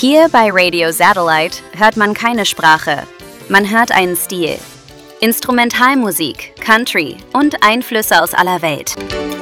Hier bei Radio Satellite hört man keine Sprache, man hört einen Stil. Instrumentalmusik, Country und Einflüsse aus aller Welt.